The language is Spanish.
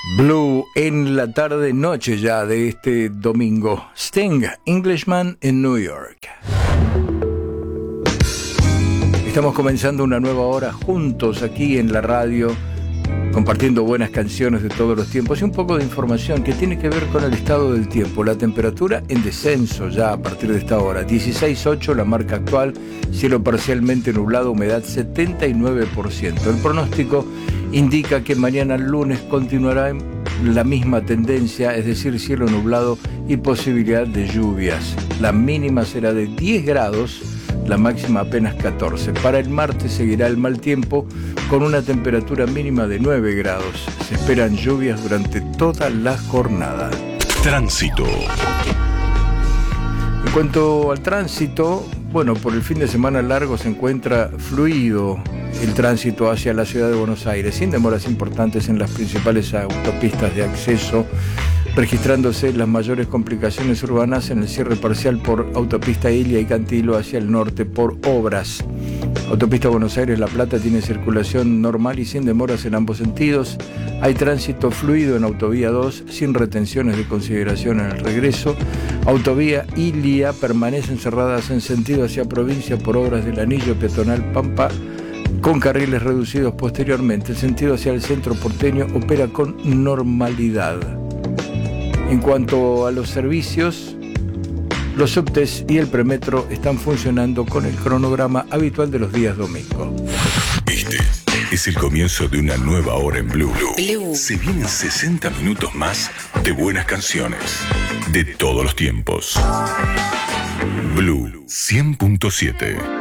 Blue en la tarde noche ya de este domingo. Sting, Englishman en New York. Estamos comenzando una nueva hora juntos aquí en la radio, compartiendo buenas canciones de todos los tiempos y un poco de información que tiene que ver con el estado del tiempo. La temperatura en descenso ya a partir de esta hora. 16.8 la marca actual, cielo parcialmente nublado, humedad 79%. El pronóstico indica que mañana lunes continuará la misma tendencia, es decir, cielo nublado y posibilidad de lluvias. La mínima será de 10 grados, la máxima apenas 14. Para el martes seguirá el mal tiempo con una temperatura mínima de 9 grados. Se esperan lluvias durante toda la jornada. Tránsito. En cuanto al tránsito, bueno, por el fin de semana largo se encuentra fluido el tránsito hacia la ciudad de Buenos Aires, sin demoras importantes en las principales autopistas de acceso, registrándose las mayores complicaciones urbanas en el cierre parcial por autopista Ilia y Cantilo hacia el norte por obras. Autopista Buenos Aires-La Plata tiene circulación normal y sin demoras en ambos sentidos. Hay tránsito fluido en Autovía 2 sin retenciones de consideración en el regreso. Autovía Ilia permanecen cerradas en sentido hacia provincia por obras del anillo peatonal Pampa, con carriles reducidos posteriormente. El sentido hacia el centro porteño opera con normalidad. En cuanto a los servicios, los subtes y el premetro están funcionando con el cronograma habitual de los días domingo. Este es el comienzo de una nueva hora en Blue. Se vienen 60 minutos más de buenas canciones de todos los tiempos. Blue 100.7.